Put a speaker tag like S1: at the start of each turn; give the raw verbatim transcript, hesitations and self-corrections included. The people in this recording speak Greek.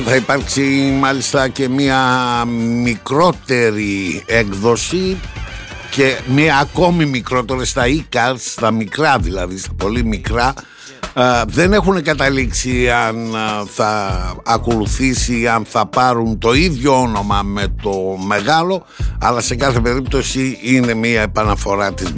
S1: Θα υπάρξει μάλιστα και μια μικρότερη έκδοση και μια ακόμη μικρότερη στα e-cards, στα μικρά δηλαδή, στα πολύ μικρά. Uh, δεν έχουν καταλήξει αν uh, θα ακολουθήσει, αν θα πάρουν το ίδιο όνομα με το μεγάλο, αλλά σε κάθε περίπτωση είναι μια επαναφορά της